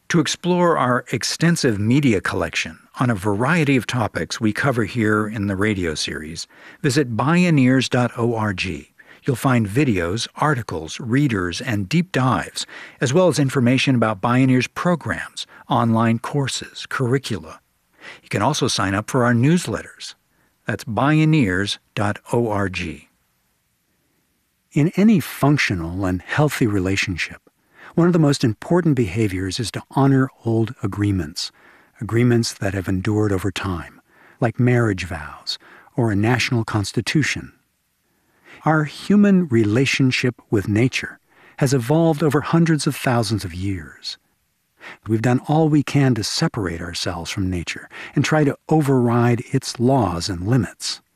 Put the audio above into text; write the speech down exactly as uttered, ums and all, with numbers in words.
To explore our extensive media collection on a variety of topics we cover here in the radio series, visit bioneers dot org. You'll find videos, articles, readers, and deep dives, as well as information about Bioneers programs, online courses, curricula. You can also sign up for our newsletters. That's bioneers dot org. In any functional and healthy relationship, one of the most important behaviors is to honor old agreements, agreements that have endured over time, like marriage vows or a national constitution. Our human relationship with nature has evolved over hundreds of thousands of years. We've done all we can to separate ourselves from nature and try to override its laws and limits.